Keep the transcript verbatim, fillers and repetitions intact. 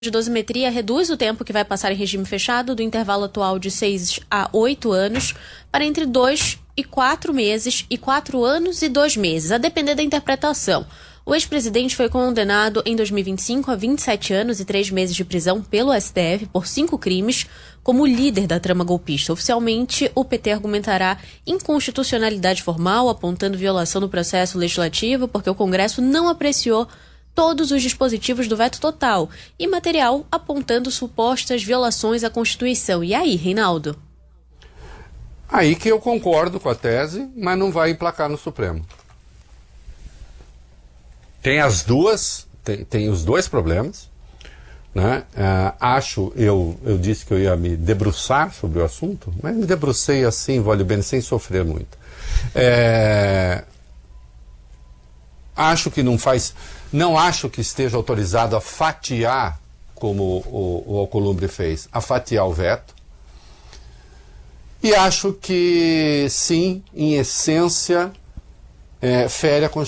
de dosimetria reduz o tempo que vai passar em regime fechado do intervalo atual de seis a oito anos para entre dois e quatro meses e quatro anos e dois meses, a depender da interpretação. O ex-presidente foi condenado em dois mil e vinte e cinco a vinte e sete anos e três meses de prisão pelo S T F por cinco crimes como líder da trama golpista. Oficialmente, o P T argumentará inconstitucionalidade formal, apontando violação do processo legislativo, porque o Congresso não apreciou todos os dispositivos do veto total e material apontando supostas violações à Constituição. E aí, Reinaldo? Aí que eu concordo com a tese, mas não vai emplacar no Supremo. Tem as duas, tem, tem os dois problemas, né? Uh, acho, eu, eu disse que eu ia me debruçar sobre o assunto, mas me debrucei assim, vale bem, sem sofrer muito. É... Acho que não faz, não acho que esteja autorizado a fatiar, como o, o Alcolumbre fez, a fatiar o veto. E acho que, sim, em essência, é, fere a Constituição.